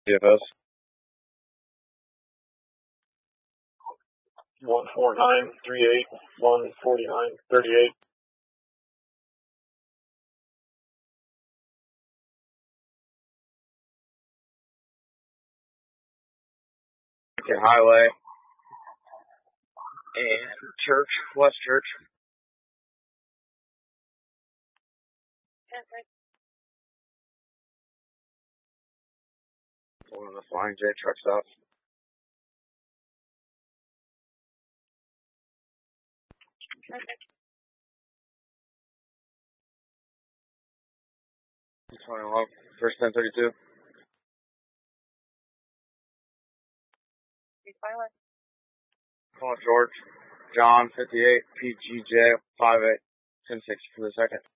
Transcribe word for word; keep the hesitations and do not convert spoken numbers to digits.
D F S. one four nine three eight one forty-nine thirty-eight. Okay, Highway. And Church, West Church. One of the Flying J truck stops. twenty-one, first ten thirty-two. Call George. John, fifty-eight, P G J, five eight, ten sixty for the second.